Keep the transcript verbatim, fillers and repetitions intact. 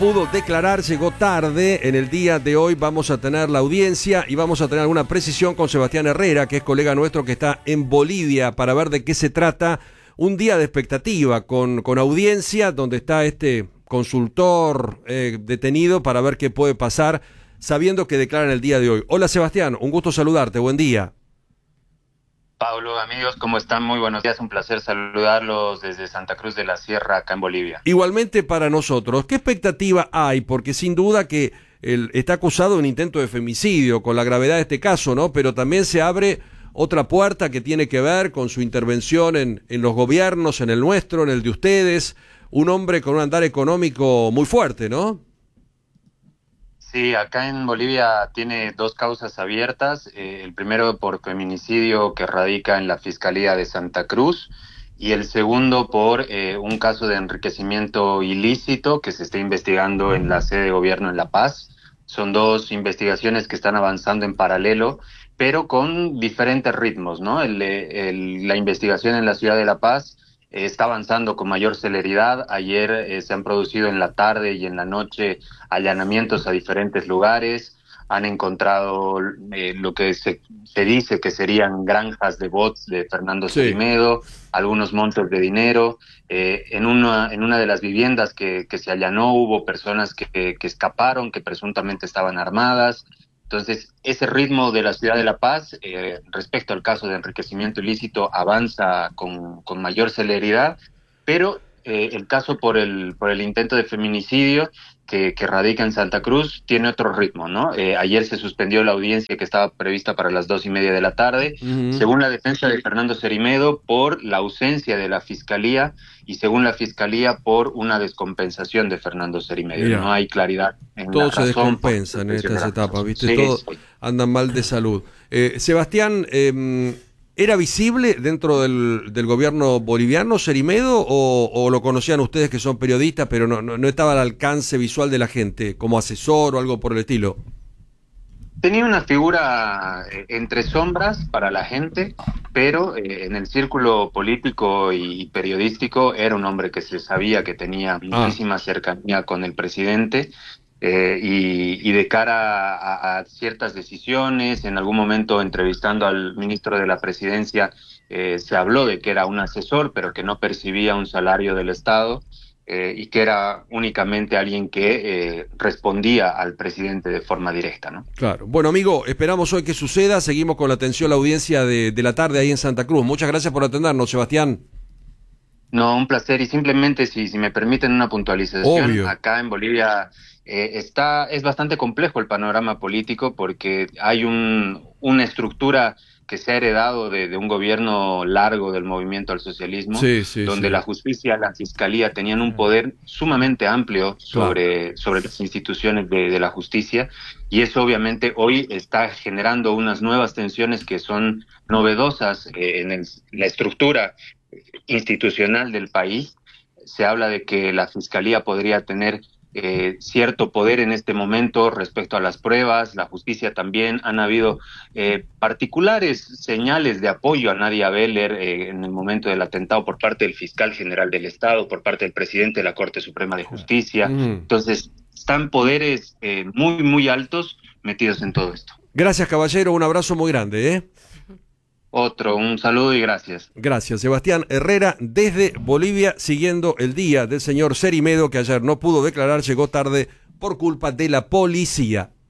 pudo declarar, llegó tarde. En el día de hoy vamos a tener la audiencia y vamos a tener alguna precisión con Sebastián Herrera, que es colega nuestro que está en Bolivia, para ver de qué se trata. Un día de expectativa con, con audiencia, donde está este consultor eh, detenido para ver qué puede pasar, sabiendo que declaran el día de hoy. Hola Sebastián, un gusto saludarte, buen día. Pablo, amigos, ¿cómo están? Muy buenos días, un placer saludarlos desde Santa Cruz de la Sierra, acá en Bolivia. Igualmente para nosotros, ¿qué expectativa hay? Porque sin duda que él está acusado de un intento de femicidio, con la gravedad de este caso, ¿no? Pero también se abre otra puerta que tiene que ver con su intervención en, en los gobiernos, en el nuestro, en el de ustedes, un hombre con un andar económico muy fuerte, ¿no? Sí, acá en Bolivia tiene dos causas abiertas, eh, el primero por feminicidio que radica en la Fiscalía de Santa Cruz y el segundo por eh, un caso de enriquecimiento ilícito que se está investigando en la sede de gobierno en La Paz. Son dos investigaciones que están avanzando en paralelo, pero con diferentes ritmos, ¿no? El, el, la investigación en la ciudad de La Paz eh, está avanzando con mayor celeridad. Ayer eh, se han producido en la tarde y en la noche allanamientos a diferentes lugares. Han encontrado eh, lo que se, se dice que serían granjas de bots de Fernando Sí. Cerimedo, algunos montos de dinero. Eh, en, una, en una de las viviendas que, que se allanó hubo personas que, que escaparon, que presuntamente estaban armadas. Entonces, ese ritmo de la ciudad de La Paz, eh, respecto al caso de enriquecimiento ilícito, avanza con, con mayor celeridad, pero eh, el caso por el, por el intento de feminicidio que, que radica en Santa Cruz tiene otro ritmo, ¿no? Eh, ayer se suspendió la audiencia que estaba prevista para las dos y media de la tarde, uh-huh. según la defensa de Fernando Cerimedo, por la ausencia de la Fiscalía y según la Fiscalía por una descompensación de Fernando Cerimedo. Mira, no hay claridad en todo la se descompensa en estas etapas, ¿viste? Sí, Todos sí. andan mal de salud. Eh, Sebastián, eh, ¿era visible dentro del, del gobierno boliviano Cerimedo o, o lo conocían ustedes que son periodistas, pero no, no, no estaba al alcance visual de la gente, como asesor o algo por el estilo? Tenía una figura eh, entre sombras para la gente, pero eh, en el círculo político y periodístico era un hombre que se sabía que tenía muchísima ah. cercanía con el presidente. Eh, y, y de cara a, a ciertas decisiones, en algún momento entrevistando al ministro de la Presidencia, eh, se habló de que era un asesor, pero que no percibía un salario del Estado, eh, y que era únicamente alguien que eh, respondía al presidente de forma directa, ¿no? Claro. Bueno, amigo, esperamos hoy que suceda. Seguimos con la atención a la audiencia de, de la tarde ahí en Santa Cruz. Muchas gracias por atendernos, Sebastián. No, un placer. Y simplemente, si, si me permiten una puntualización, Obvio. Acá en Bolivia eh, está es bastante complejo el panorama político porque hay un, una estructura que se ha heredado de, de un gobierno largo del movimiento al socialismo, sí, sí, donde sí. la justicia, la fiscalía tenían un poder sumamente amplio sobre, claro. sobre las instituciones de, de la justicia, y eso obviamente hoy está generando unas nuevas tensiones que son novedosas eh, en el, la estructura institucional del país. Se habla de que la fiscalía podría tener eh, cierto poder en este momento respecto a las pruebas, la justicia también. Han habido eh, particulares señales de apoyo a Nadia Beller eh, en el momento del atentado por parte del fiscal general del Estado, por parte del presidente de la Corte Suprema de Justicia. Mm. Entonces, están poderes eh, muy, muy altos metidos en todo esto. Gracias, caballero. Un abrazo muy grande, ¿eh? Otro, un saludo y gracias. Gracias, Sebastián Herrera, desde Bolivia, siguiendo el día del señor Cerimedo, que ayer no pudo declarar, llegó tarde por culpa de la policía.